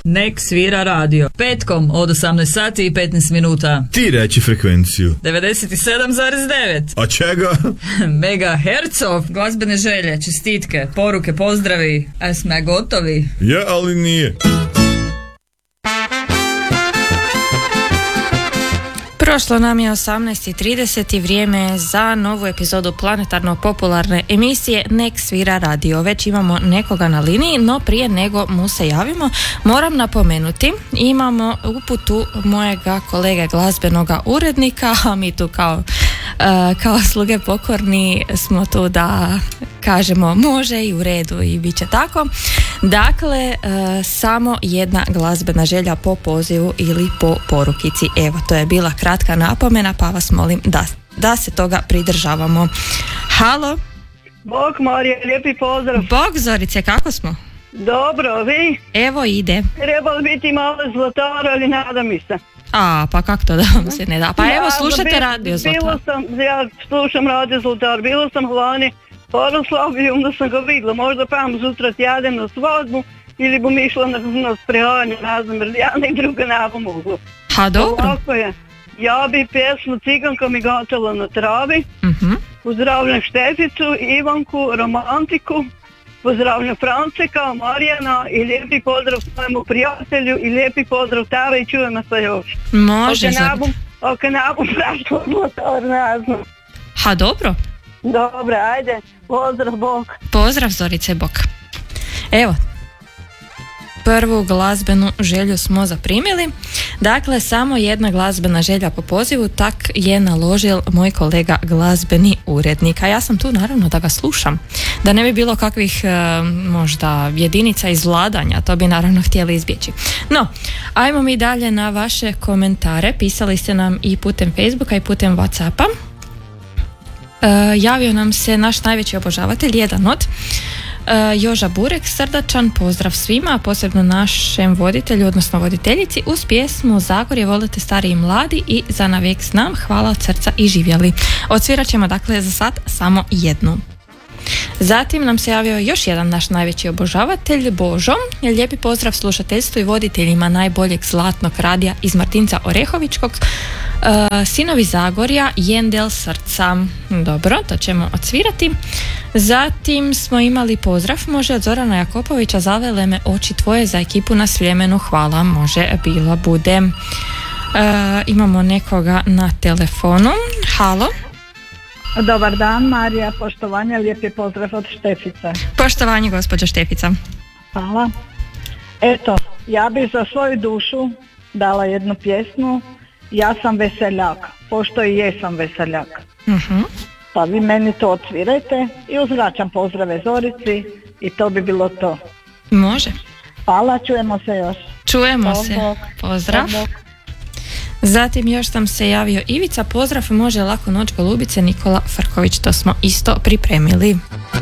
Nek svira radio. Petkom od 18 sati i 15 minuta. Ti reći frekvenciju. 97,9. A čega? Megahercov. Glazbene želje, čestitke, poruke, pozdravi. A sme gotovi? Je, ali nije. Prošlo nam je 18:30 i vrijeme je za novu epizodu planetarno-popularne emisije Nek svira radio. Već imamo nekoga na liniji, no prije nego mu se javimo, moram napomenuti, imamo uputu mojega kolege glazbenoga urednika, a mi tu kao sluge pokorni smo tu da kažemo može i u redu i bit će tako. Dakle, samo jedna glazbena želja po pozivu ili po porukici. Evo, to je bila kratka napomena, pa vas molim da se toga pridržavamo. Halo? Bog Marija, lijepi pozdrav. Bog Zorice, kako smo? Dobro, vi? Evo ide. Trebalo biti malo Zlatar, ali nada mi se. A, pa kako to da vam se ne da? Pa evo, slušate radio Zlatar. Ja slušam radio Zlatar, bilo sam lani Paroslavlju, onda sam ga vidjela, možda pam sutra tjedem na svadbu ili bom išla na sprejavanje, ne znam, jer ja nek druga ne bom mogla. Ha, dobro. Ovako je, ja bi pjesmu Ciganka mi gatala na travi, pozdravljam Šteficu, Ivanku, Romantiku, pozdravljam Franceka, Marijana i lijepi pozdrav svojemu prijatelju i lijepi pozdrav tebe i čujemo se još. Može. Ako ne bom prašla Zlatar, ne znam. Ha, dobro. Dobre, ajde, pozdrav, bok. Pozdrav Zorice, bok. Evo, prvu glazbenu želju smo zaprimili. Dakle, samo jedna glazbena želja po pozivu, tak je naložil moj kolega glazbeni urednik. A ja sam tu naravno da ga slušam. Da ne bi bilo kakvih možda jedinica izvladanja, to bi naravno htjeli izbjeći. No, ajmo mi dalje na vaše komentare. Pisali ste nam i putem Facebooka i putem Whatsappa. Javio nam se naš najveći obožavatelj, jedan od Joža Burek, srdačan pozdrav svima, a posebno našem voditelju, odnosno voditeljici, uz pjesmu Zagorje volite stari i mladi i Za navijek znam, hvala od srca i živjeli. Odsvirat ćemo dakle za sad samo jednu. Zatim nam se javio još jedan naš najveći obožavatelj, Božo. Lijepi pozdrav slušateljstvu i voditeljima najboljeg zlatnog radija iz Martinca Orehovičkog, sinovi Zagorja, Jendel srca. Dobro, to ćemo odsvirati. Zatim smo imali pozdrav, može, od Zorana Jakopovića, zavele me oči tvoje za ekipu na Sljemenu, hvala, može, bilo, bude. Imamo nekoga na telefonu. Halo? Dobar dan, Marija, poštovanje, lijepi pozdrav od Štefice. Poštovanje, gospođo Štefica. Hvala. Eto, ja bih za svoju dušu dala jednu pjesmu, Ja sam veseljak, pošto i jesam veseljak. Pa vi meni to odsvirajte i uzvraćam pozdrave Zorici i to bi bilo to. Može. Hvala, čujemo se još. Čujemo se, pozdrav. Zatim još nam se javio Ivica, pozdrav, može, laku noć golubice, Nikola Frković, to smo isto pripremili.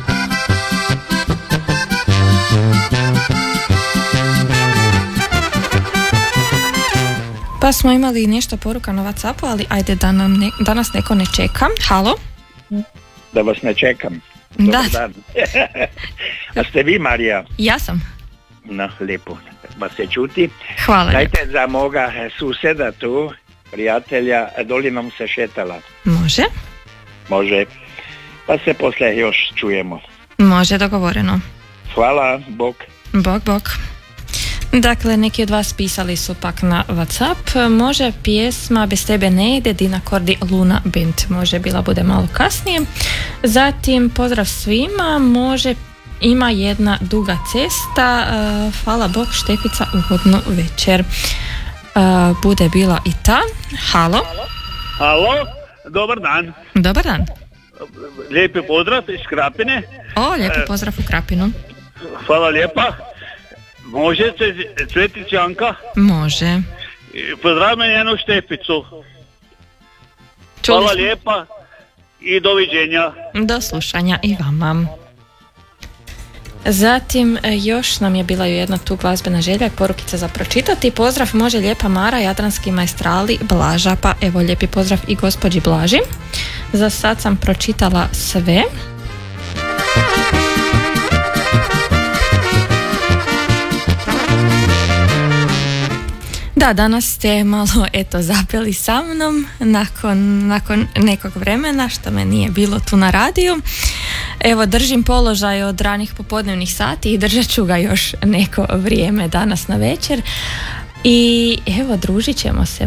Pa smo imali nešto poruka na Whatsappu, ali ajde da nas neko ne čeka. Halo? Da vas ne čekam. Dobar dan. A ste vi, Marija? Ja sam. No, lijepo vas se čuti. Hvala. Dajte za moga suseda tu, prijatelja, dolinom se šetala. Može. Može. Pa se poslije još čujemo. Može, dogovoreno. Hvala, bok. Bok. Dakle, neki od vas pisali su pak na Whatsapp. Može pjesma Bez tebe ne ide, Dina Kordi, Luna Band. Može, bila bude malo kasnije. Zatim pozdrav svima. Može, ima jedna duga cesta. Hvala Bog, Štefica, ugodnu večer. Bude bila i ta. Halo? Halo, dobar dan. Dobar dan. Lijepi pozdrav iz Krapine. O, lijepi pozdrav u Krapinu. Hvala lijepa. Može se Cvetić Janka? Može. Pozdravljam jednu Šteficu. Hvala lijepa i doviđenja. Do slušanja i vama. Zatim još nam je bila jedna tu glazbena želja i porukica za pročitati. Pozdrav, može, lijepa Mara, Jadranski maestrali, Blaža. Pa evo, lijepi pozdrav i gospođi Blaži. Za sad sam pročitala sve. Da, danas ste malo zapeli sa mnom nakon nekog vremena što me nije bilo tu na radiju. Evo, držim položaj od ranih popodnevnih sati i držat ću ga još neko vrijeme danas na večer. I evo, družit ćemo se.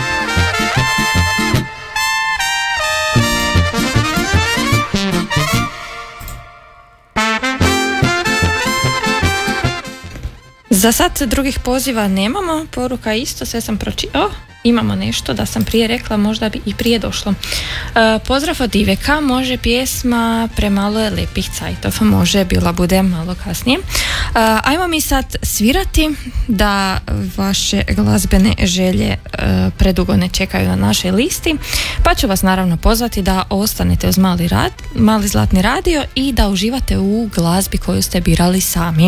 Za sad drugih poziva nemamo, poruka isto, sve sam imamo nešto da sam prije rekla, možda bi i prije došlo. Pozdrav od Iveka, može pjesma Premalo je lepih cajtov, može, bila bude malo kasnije. Ajmo mi sad svirati da vaše glazbene želje predugo ne čekaju na našoj listi, pa ću vas naravno pozvati da ostanete uz mali zlatni radio i da uživate u glazbi koju ste birali sami.